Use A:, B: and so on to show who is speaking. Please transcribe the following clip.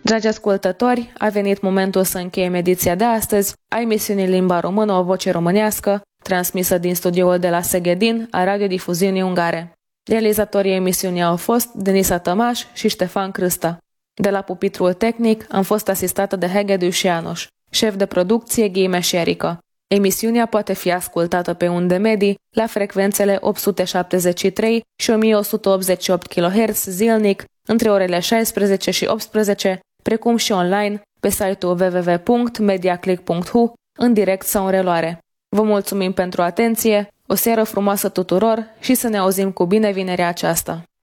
A: Dragi ascultători, a venit momentul să încheiem ediția de astăzi a emisiunii Limba Română, o voce românească, transmisă din studioul de la Seghedin a radiodifuziunii ungare. Realizatorii emisiunii au fost Denisa Tămaș și Ștefan Crâsta. De la pupitrul tehnic am fost asistată de Hegedű János, șef de producție Ghime Șerică. Emisiunea poate fi ascultată pe unde medii la frecvențele 873 și 1188 kHz zilnic între orele 16 și 18, precum și online pe site-ul www.mediaclick.hu în direct sau în reluare. Vă mulțumim pentru atenție, o seară frumoasă tuturor și să ne auzim cu bine vinerea aceasta.